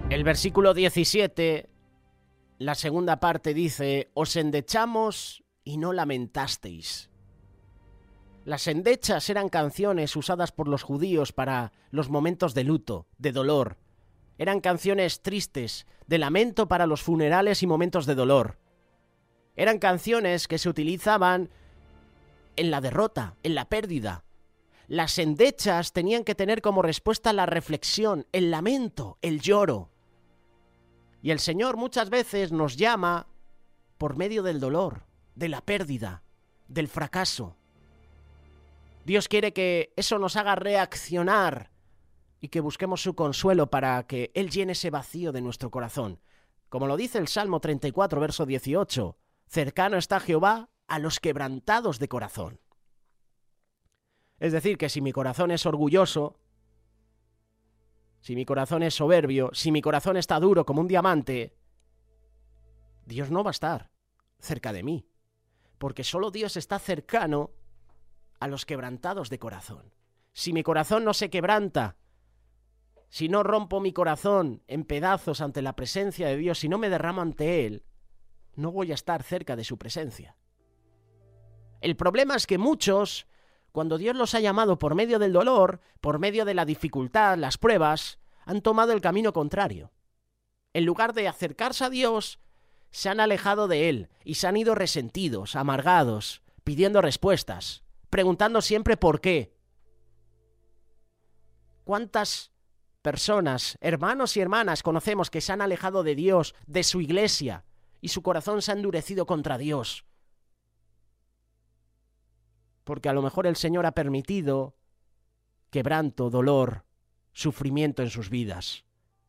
El versículo 17, la segunda parte dice: os endechamos y no lamentasteis. Las endechas eran canciones usadas por los judíos para los momentos de luto, de dolor. Eran canciones tristes, de lamento para los funerales y momentos de dolor. Eran canciones que se utilizaban en la derrota, en la pérdida. Las endechas tenían que tener como respuesta la reflexión, el lamento, el lloro. Y el Señor muchas veces nos llama por medio del dolor, de la pérdida, del fracaso. Dios quiere que eso nos haga reaccionar y que busquemos su consuelo para que Él llene ese vacío de nuestro corazón. Como lo dice el Salmo 34, verso 18, cercano está Jehová a los quebrantados de corazón. Es decir, que si mi corazón es orgulloso, si mi corazón es soberbio, si mi corazón está duro como un diamante, Dios no va a estar cerca de mí, porque solo Dios está cercano a los quebrantados de corazón. Si mi corazón no se quebranta, si no rompo mi corazón en pedazos ante la presencia de Dios, si no me derramo ante Él, no voy a estar cerca de su presencia. El problema es que muchos, cuando Dios los ha llamado por medio del dolor, por medio de la dificultad, las pruebas, han tomado el camino contrario. En lugar de acercarse a Dios, se han alejado de Él y se han ido resentidos, amargados, pidiendo respuestas, preguntando siempre por qué. ¿Cuántas personas, hermanos y hermanas, conocemos que se han alejado de Dios, de su iglesia, y su corazón se ha endurecido contra Dios? Porque a lo mejor el Señor ha permitido quebranto, dolor, sufrimiento en sus vidas.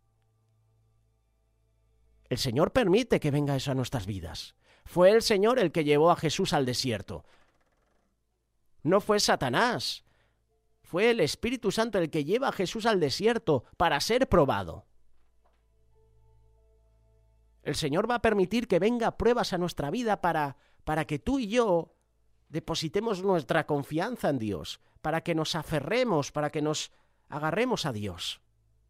El Señor permite que venga eso a nuestras vidas. Fue el Señor el que llevó a Jesús al desierto. No fue Satanás. Fue el Espíritu Santo el que lleva a Jesús al desierto para ser probado. El Señor va a permitir que venga pruebas a nuestra vida para que tú y yo depositemos nuestra confianza en Dios, para que nos aferremos, para que nos agarremos a Dios.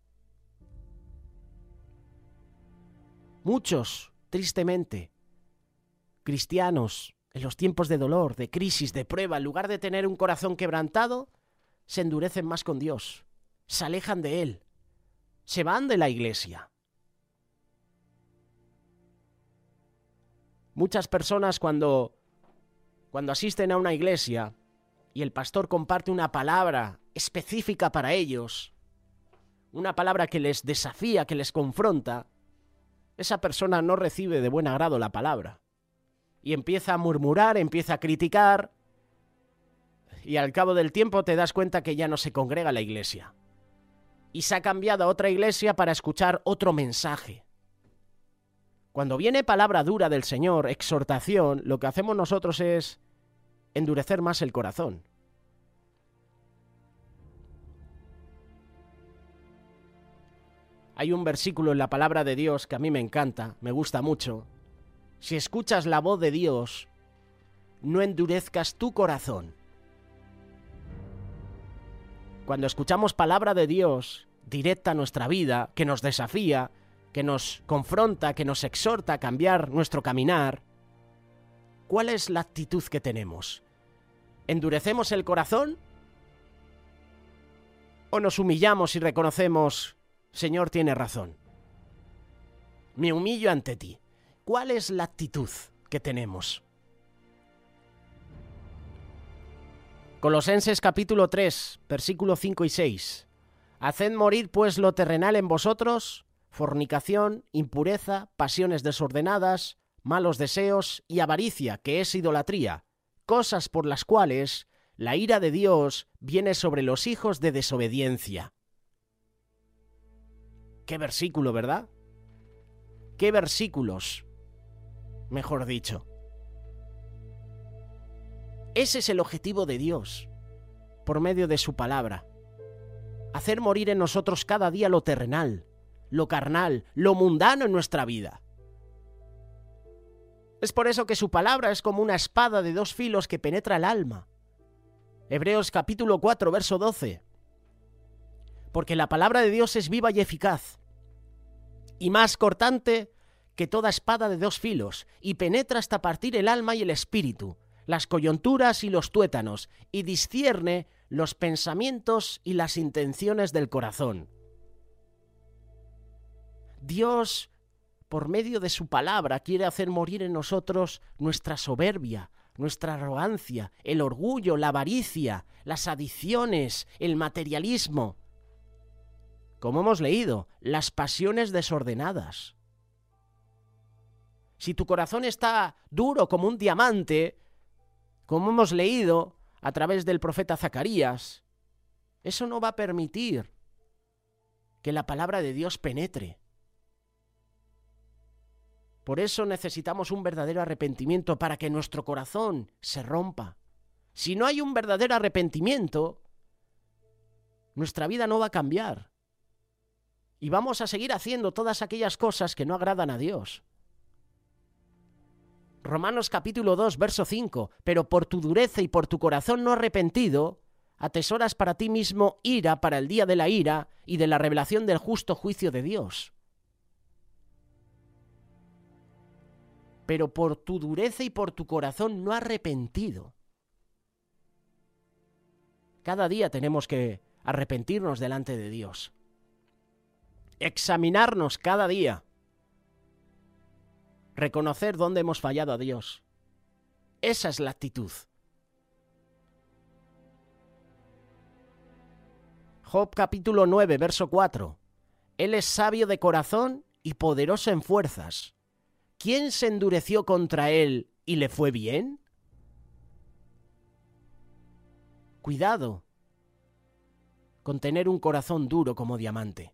Muchos, tristemente, cristianos, en los tiempos de dolor, de crisis, de prueba, en lugar de tener un corazón quebrantado, se endurecen más con Dios, se alejan de Él, se van de la iglesia. Muchas personas cuando asisten a una iglesia y el pastor comparte una palabra específica para ellos, una palabra que les desafía, que les confronta, esa persona no recibe de buen agrado la palabra y empieza a murmurar, empieza a criticar, y al cabo del tiempo te das cuenta que ya no se congrega la iglesia y se ha cambiado a otra iglesia para escuchar otro mensaje. Cuando viene palabra dura del Señor, exhortación, lo que hacemos nosotros es endurecer más el corazón. Hay un versículo en la palabra de Dios que a mí me encanta, me gusta mucho. Si escuchas la voz de Dios, no endurezcas tu corazón. Cuando escuchamos palabra de Dios directa a nuestra vida, que nos desafía, que nos confronta, que nos exhorta a cambiar nuestro caminar, ¿cuál es la actitud que tenemos? ¿Endurecemos el corazón? ¿O nos humillamos y reconocemos, Señor, tiene razón? Me humillo ante ti. ¿Cuál es la actitud que tenemos? Colosenses capítulo 3, versículo 5 y 6. Haced morir pues lo terrenal en vosotros: fornicación, impureza, pasiones desordenadas, malos deseos y avaricia, que es idolatría, cosas por las cuales la ira de Dios viene sobre los hijos de desobediencia. Qué versículo, ¿verdad? Qué versículos, mejor dicho. Ese es el objetivo de Dios, por medio de su palabra. Hacer morir en nosotros cada día lo terrenal, lo carnal, lo mundano en nuestra vida. Es por eso que su palabra es como una espada de dos filos que penetra el alma. Hebreos capítulo 4, verso 12. Porque la palabra de Dios es viva y eficaz. y más cortante que toda espada de 2 filos, y penetra hasta partir el alma y el espíritu, las coyunturas y los tuétanos, y discierne los pensamientos y las intenciones del corazón. Dios, por medio de su palabra, quiere hacer morir en nosotros nuestra soberbia, nuestra arrogancia, el orgullo, la avaricia, las adicciones, el materialismo. Como hemos leído, las pasiones desordenadas. Si tu corazón está duro como un diamante, como hemos leído a través del profeta Zacarías, eso no va a permitir que la palabra de Dios penetre. Por eso necesitamos un verdadero arrepentimiento para que nuestro corazón se rompa. Si no hay un verdadero arrepentimiento, nuestra vida no va a cambiar. Y vamos a seguir haciendo todas aquellas cosas que no agradan a Dios. Romanos capítulo 2, verso 5. Pero por tu dureza y por tu corazón no arrepentido, atesoras para ti mismo ira para el día de la ira y de la revelación del justo juicio de Dios. Pero por tu dureza y por tu corazón no arrepentido. Cada día tenemos que arrepentirnos delante de Dios. Examinarnos cada día. Reconocer dónde hemos fallado a Dios. Esa es la actitud. Job capítulo 9, verso 4. Él es sabio de corazón y poderoso en fuerzas. ¿Quién se endureció contra él y le fue bien? Cuidado con tener un corazón duro como diamante.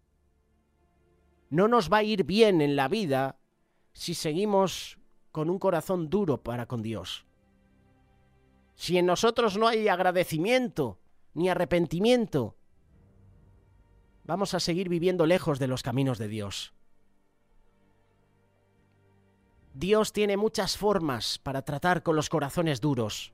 No nos va a ir bien en la vida si seguimos con un corazón duro para con Dios. Si en nosotros no hay agradecimiento ni arrepentimiento, vamos a seguir viviendo lejos de los caminos de Dios. Dios tiene muchas formas para tratar con los corazones duros.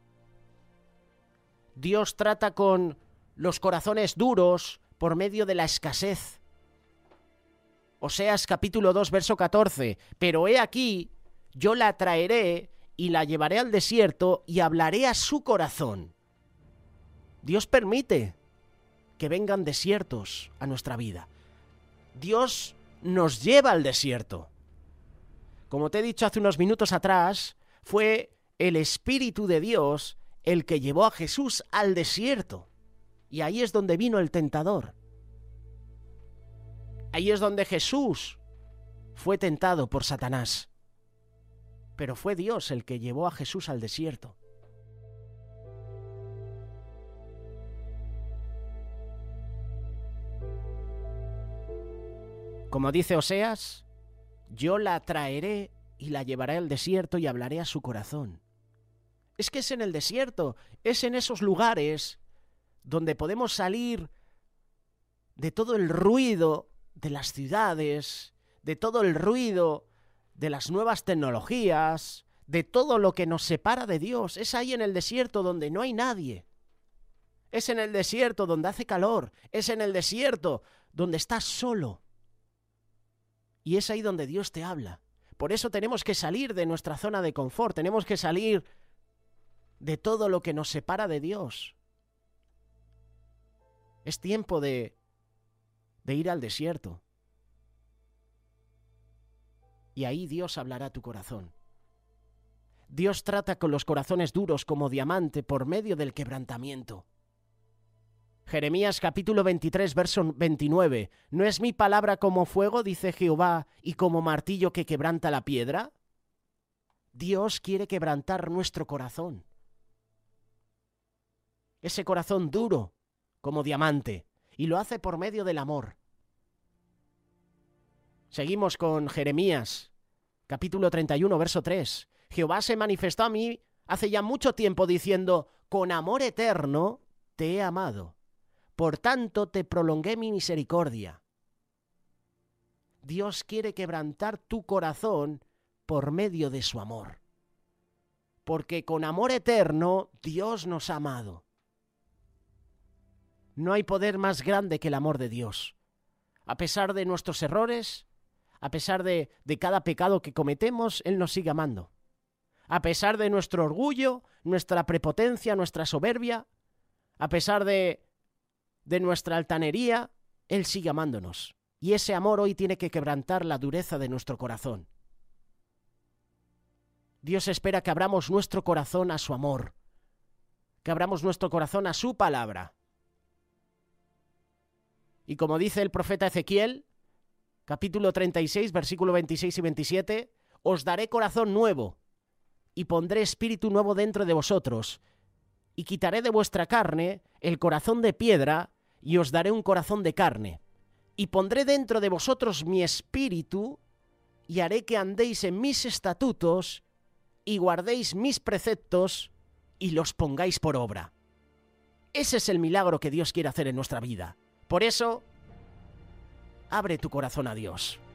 Dios trata con los corazones duros por medio de la escasez. Oseas capítulo 2, verso 14. Pero he aquí, yo la traeré y la llevaré al desierto y hablaré a su corazón. Dios permite que vengan desiertos a nuestra vida. Dios nos lleva al desierto. Como te he dicho hace unos minutos atrás, fue el Espíritu de Dios el que llevó a Jesús al desierto. Y ahí es donde vino el tentador. Ahí es donde Jesús fue tentado por Satanás. Pero fue Dios el que llevó a Jesús al desierto. Como dice Oseas, yo la traeré y la llevaré al desierto y hablaré a su corazón. Es que es en el desierto, es en esos lugares donde podemos salir de todo el ruido de las ciudades, de todo el ruido de las nuevas tecnologías, de todo lo que nos separa de Dios. Es ahí en el desierto donde no hay nadie. Es en el desierto donde hace calor. Es en el desierto donde estás solo. Y es ahí donde Dios te habla. Por eso tenemos que salir de nuestra zona de confort. Tenemos que salir de todo lo que nos separa de Dios. Es tiempo de ir al desierto. Y ahí Dios hablará a tu corazón. Dios trata con los corazones duros como diamante por medio del quebrantamiento. Jeremías capítulo 23, verso 29. ¿No es mi palabra como fuego, dice Jehová, y como martillo que quebranta la piedra? Dios quiere quebrantar nuestro corazón. Ese corazón duro como diamante. Y lo hace por medio del amor. Seguimos con Jeremías capítulo 31, verso 3. Jehová se manifestó a mí hace ya mucho tiempo diciendo, con amor eterno te he amado. Por tanto, te prolongué mi misericordia. Dios quiere quebrantar tu corazón por medio de su amor. Porque con amor eterno Dios nos ha amado. No hay poder más grande que el amor de Dios. A pesar de nuestros errores, a pesar de cada pecado que cometemos, Él nos sigue amando. A pesar de nuestro orgullo, nuestra prepotencia, nuestra soberbia, a pesar de nuestra altanería, Él sigue amándonos. Y ese amor hoy tiene que quebrantar la dureza de nuestro corazón. Dios espera que abramos nuestro corazón a su amor, que abramos nuestro corazón a su palabra. Y como dice el profeta Ezequiel, capítulo 36, versículo 26 y 27, os daré corazón nuevo y pondré espíritu nuevo dentro de vosotros y quitaré de vuestra carne el corazón de piedra y os daré un corazón de carne. Y pondré dentro de vosotros mi espíritu y haré que andéis en mis estatutos y guardéis mis preceptos y los pongáis por obra. Ese es el milagro que Dios quiere hacer en nuestra vida. Por eso, abre tu corazón a Dios.